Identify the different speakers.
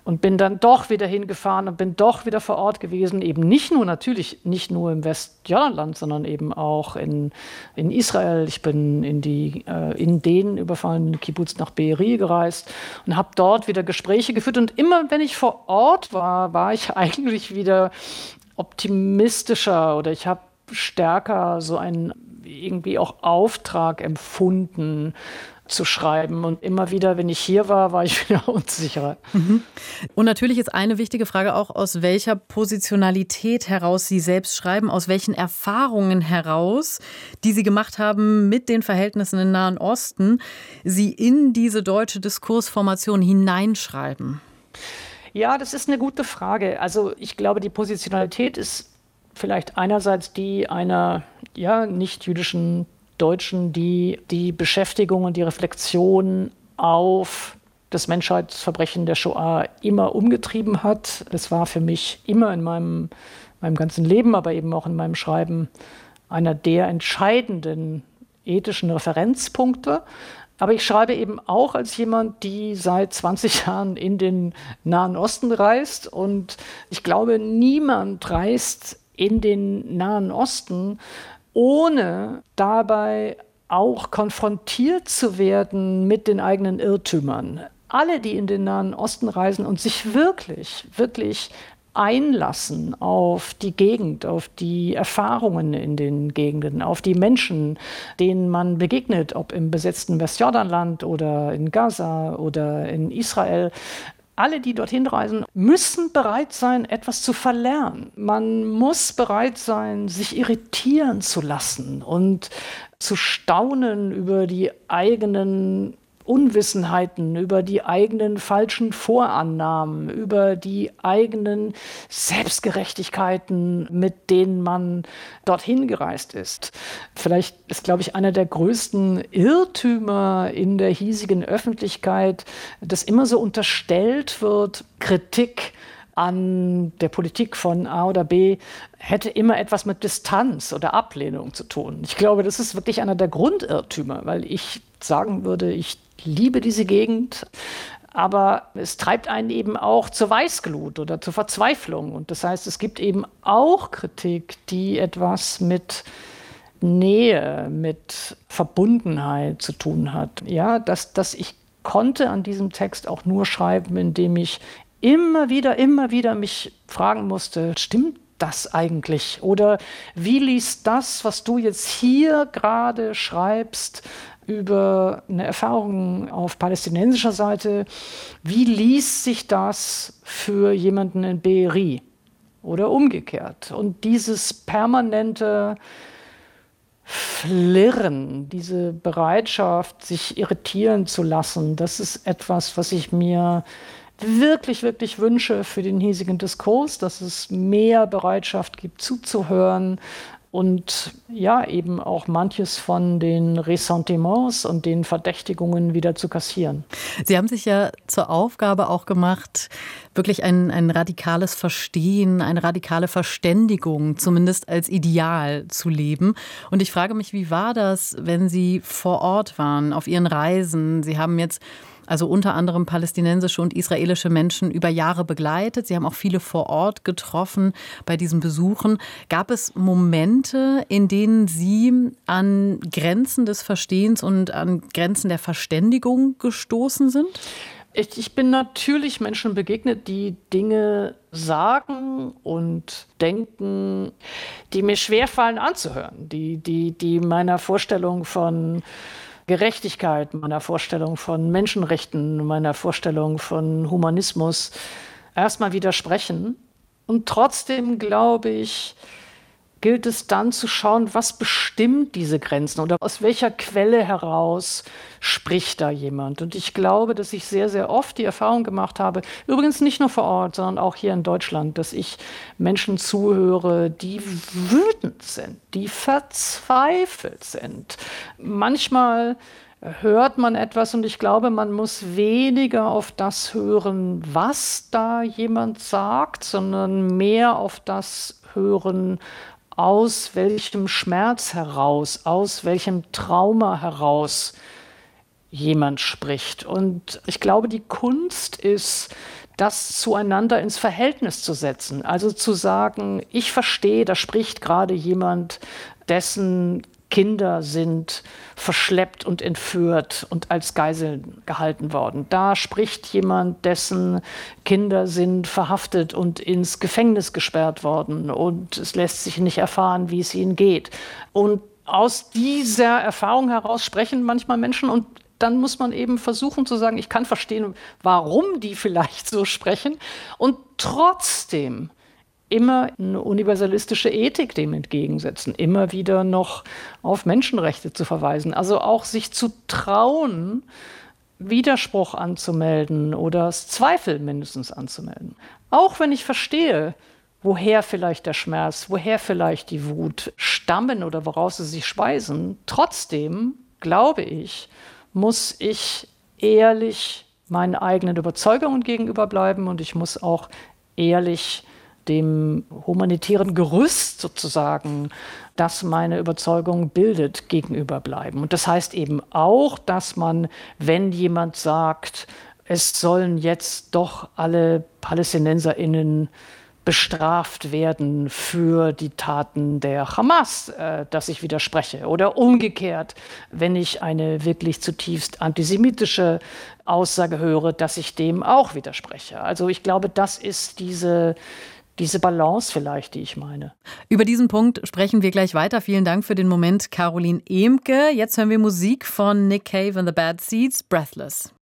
Speaker 1: Und bin dann doch wieder hingefahren und bin doch wieder vor Ort gewesen, eben natürlich nicht nur im Westjordanland, sondern eben auch in Israel. Ich bin in den überfallenen Kibbuz nach Be'eri gereist und habe dort wieder Gespräche geführt. Und immer, wenn ich vor Ort war ich eigentlich wieder optimistischer oder ich habe stärker so einen irgendwie auch Auftrag empfunden, zu schreiben. Und immer wieder, wenn ich hier war ich wieder unsicherer.
Speaker 2: Und natürlich ist eine wichtige Frage auch, aus welcher Positionalität heraus Sie selbst schreiben, aus welchen Erfahrungen heraus, die Sie gemacht haben mit den Verhältnissen im Nahen Osten, Sie in diese deutsche Diskursformation hineinschreiben.
Speaker 1: Ja, das ist eine gute Frage. Also ich glaube, die Positionalität ist vielleicht einerseits die einer nicht-jüdischen Deutschen, die die Beschäftigung und die Reflexion auf das Menschheitsverbrechen der Shoah immer umgetrieben hat. Das war für mich immer in meinem ganzen Leben, aber eben auch in meinem Schreiben einer der entscheidenden ethischen Referenzpunkte. Aber ich schreibe eben auch als jemand, die seit 20 Jahren in den Nahen Osten reist. Und ich glaube, niemand reist in den Nahen Osten, ohne dabei auch konfrontiert zu werden mit den eigenen Irrtümern. Alle, die in den Nahen Osten reisen und sich wirklich, wirklich einlassen auf die Gegend, auf die Erfahrungen in den Gegenden, auf die Menschen, denen man begegnet, ob im besetzten Westjordanland oder in Gaza oder in Israel. Alle, die dorthin reisen, müssen bereit sein, etwas zu verlernen. Man muss bereit sein, sich irritieren zu lassen und zu staunen über die eigenen Unwissenheiten, über die eigenen falschen Vorannahmen, über die eigenen Selbstgerechtigkeiten, mit denen man dorthin gereist ist. Vielleicht ist, glaube ich, einer der größten Irrtümer in der hiesigen Öffentlichkeit, dass immer so unterstellt wird, Kritik an der Politik von A oder B hätte immer etwas mit Distanz oder Ablehnung zu tun. Ich glaube, das ist wirklich einer der Grundirrtümer, weil ich sagen würde, ich liebe diese Gegend, aber es treibt einen eben auch zur Weißglut oder zur Verzweiflung. Und das heißt, es gibt eben auch Kritik, die etwas mit Nähe, mit Verbundenheit zu tun hat. Ja, dass ich konnte an diesem Text auch nur schreiben, indem ich immer wieder mich fragen musste, stimmt das eigentlich? Oder wie liest das, was du jetzt hier gerade schreibst, über eine Erfahrung auf palästinensischer Seite, wie liest sich das für jemanden in Be'eri oder umgekehrt? Und dieses permanente Flirren, diese Bereitschaft, sich irritieren zu lassen, das ist etwas, was ich mir wirklich, wirklich wünsche für den hiesigen Diskurs, dass es mehr Bereitschaft gibt, zuzuhören und ja, eben auch manches von den Ressentiments und den Verdächtigungen wieder zu kassieren.
Speaker 2: Sie haben sich ja zur Aufgabe auch gemacht, wirklich ein radikales Verstehen, eine radikale Verständigung, zumindest als Ideal zu leben. Und ich frage mich, wie war das, wenn Sie vor Ort waren, auf Ihren Reisen? Sie haben jetzt also unter anderem palästinensische und israelische Menschen über Jahre begleitet. Sie haben auch viele vor Ort getroffen bei diesen Besuchen. Gab es Momente, in denen Sie an Grenzen des Verstehens und an Grenzen der Verständigung gestoßen sind?
Speaker 1: Ich bin natürlich Menschen begegnet, die Dinge sagen und denken, die mir schwerfallen anzuhören, die meiner Vorstellung von Gerechtigkeit, meiner Vorstellung von Menschenrechten, meiner Vorstellung von Humanismus erstmal widersprechen. Und trotzdem, glaube ich, gilt es dann zu schauen, was bestimmt diese Grenzen oder aus welcher Quelle heraus spricht da jemand. Und ich glaube, dass ich sehr, sehr oft die Erfahrung gemacht habe, übrigens nicht nur vor Ort, sondern auch hier in Deutschland, dass ich Menschen zuhöre, die wütend sind, die verzweifelt sind. Manchmal hört man etwas und ich glaube, man muss weniger auf das hören, was da jemand sagt, sondern mehr auf das hören, aus welchem Schmerz heraus, aus welchem Trauma heraus jemand spricht. Und ich glaube, die Kunst ist, das zueinander ins Verhältnis zu setzen. Also zu sagen, ich verstehe, da spricht gerade jemand, dessen Kinder sind verschleppt und entführt und als Geiseln gehalten worden. Da spricht jemand, dessen Kinder sind verhaftet und ins Gefängnis gesperrt worden und es lässt sich nicht erfahren, wie es ihnen geht. Und aus dieser Erfahrung heraus sprechen manchmal Menschen und dann muss man eben versuchen zu sagen, ich kann verstehen, warum die vielleicht so sprechen und trotzdem immer eine universalistische Ethik dem entgegensetzen, immer wieder noch auf Menschenrechte zu verweisen. Also auch sich zu trauen, Widerspruch anzumelden oder Zweifel mindestens anzumelden. Auch wenn ich verstehe, woher vielleicht der Schmerz, woher vielleicht die Wut stammen oder woraus sie sich speisen, trotzdem, glaube ich, muss ich ehrlich meinen eigenen Überzeugungen gegenüber bleiben und ich muss auch ehrlich dem humanitären Gerüst sozusagen, das meine Überzeugung bildet, gegenüber bleiben. Und das heißt eben auch, dass man, wenn jemand sagt, es sollen jetzt doch alle PalästinenserInnen bestraft werden für die Taten der Hamas, dass ich widerspreche. Oder umgekehrt, wenn ich eine wirklich zutiefst antisemitische Aussage höre, dass ich dem auch widerspreche. Also ich glaube, das ist diese Balance vielleicht, die ich meine.
Speaker 2: Über diesen Punkt sprechen wir gleich weiter. Vielen Dank für den Moment, Caroline Ehmke. Jetzt hören wir Musik von Nick Cave and the Bad Seeds, Breathless.